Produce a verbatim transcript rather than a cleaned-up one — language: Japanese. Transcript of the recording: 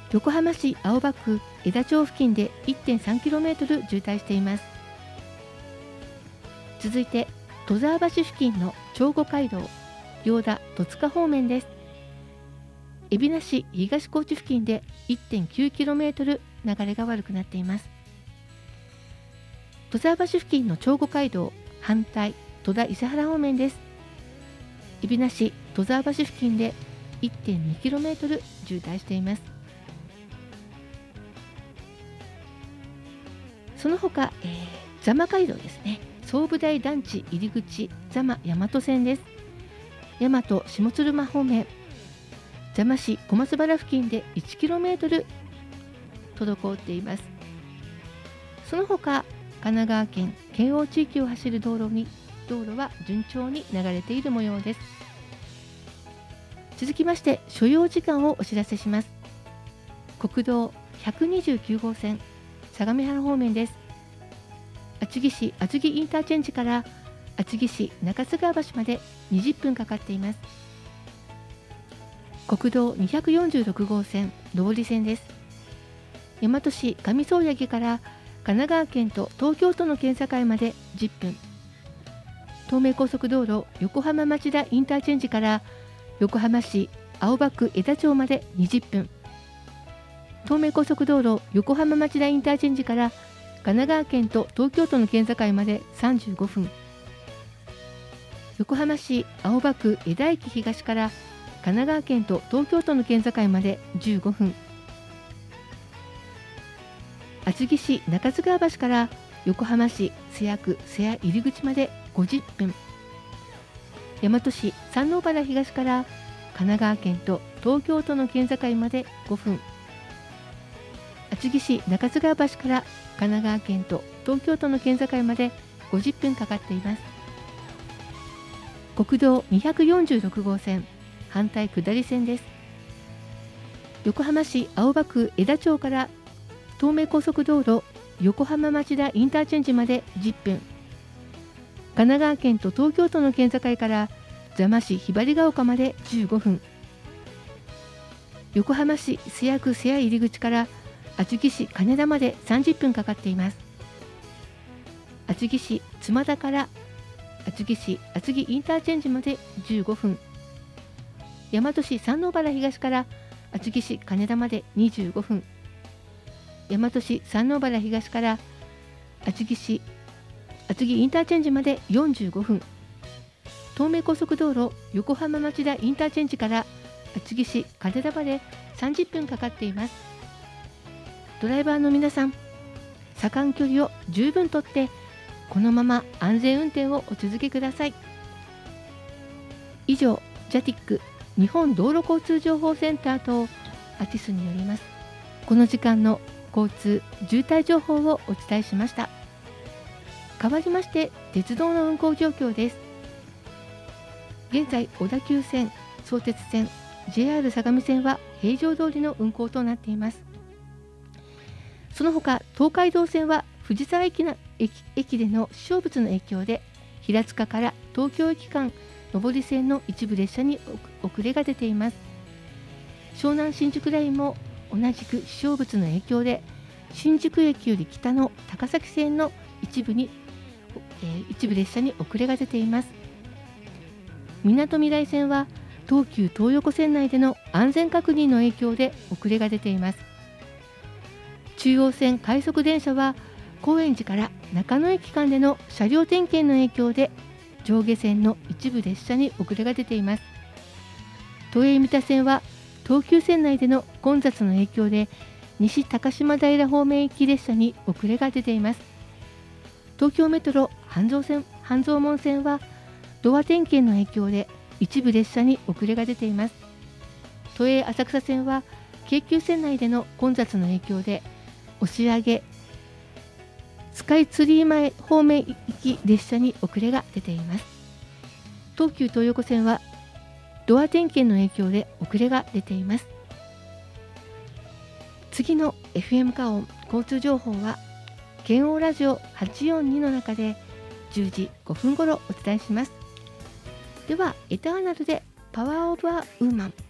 横浜市青葉区江田町付近で いってんさんキロメートル 渋滞しています。続いて戸沢橋付近の長後街道行田戸塚方面です。海老名市東高地付近で いってんきゅうキロメートル 流れが悪くなっています。戸沢橋付近の長後街道反対戸田伊勢原方面です。海老名市戸沢橋付近で いってんにキロメートル 渋滞しています。その他、えー、座間街道ですね。総武台団地入り口座間大和線です。大和下鶴間方面座間市小松原付近で いちキロメートル 滞っています。その他神奈川県県央地域を走る道路に道路は順調に流れている模様です。続きまして所要時間をお知らせします。国道ひゃくにじゅうきゅう号線相模原方面です。厚木市厚木インターチェンジから厚木市中津川橋までにじゅっぷんかかっています。国道にひゃくよんじゅうろく号線上り線です。大和市上総八木から神奈川県と東京都の県境までじゅっぷん。東名高速道路横浜町田インターチェンジから横浜市青葉区江田町までにじゅっぷん。東名高速道路横浜町田インターチェンジから神奈川県と東京都の県境までさんじゅうごふん。横浜市青葉区江田駅東から神奈川県と東京都の県境までじゅうごふん。厚木市中津川橋から横浜市瀬谷区瀬谷入口までごじゅっぷん。大和市山王原東から神奈川県と東京都の県境までごふん。厚木市中津川橋から神奈川県と東京都の県境までごじゅっぷんかかっています。国道にひゃくよんじゅうろく号線反対下り線です。横浜市青葉区江田町から東名高速道路横浜町田インターチェンジまでじゅっぷん。神奈川県と東京都の県境から座間市ひばりが丘までじゅうごふん。横浜市瀬谷区瀬谷入口から厚木市金田までさんじゅっぷんかかっています。厚木市妻田から厚木市厚木インターチェンジまでじゅうごふん。大和市山王原東から厚木市金田までにじゅうごふん。大和市山王原東から厚木市厚木インターチェンジまでよんじゅうごふん。東名高速道路横浜町田インターチェンジから厚木市金田までさんじゅっぷんかかっています。ドライバーの皆さん、車間距離を十分とってこのまま安全運転をお続けください。以上、ジャティック日本道路交通情報センターとアティスによります。この時間の交通渋滞情報をお伝えしました。変わりまして鉄道の運行状況です。現在小田急線、相鉄線、ジェイアール 相模線は平常通りの運行となっています。その他東海道線は藤沢 駅, の 駅, 駅での支障物の影響で平塚から東京駅間上り線の一部列車に遅れが出ています。湘南新宿ラインも同じく支障物の影響で新宿駅より北の高崎線の一部に、えー、一部列車に遅れが出ています。みなとみらい線は東急東横線内での安全確認の影響で遅れが出ています。中央線快速電車は高円寺から中野駅間での車両点検の影響で上下線の一部列車に遅れが出ています。都営三田線は東急線内での混雑の影響で西高島平方面行き列車に遅れが出ています。東京メトロ半蔵線、半蔵門線はドア点検の影響で一部列車に遅れが出ています。都営浅草線は京急線内での混雑の影響で押上スカイツリー前方面行き列車に遅れが出ています。東急東横線はドア点検の影響で遅れが出ています。次の エフエム カオン交通情報は県央ラジオはちよんにの中でじゅうじごふんごろお伝えします。ではエターナルでパワーオブアウーマン。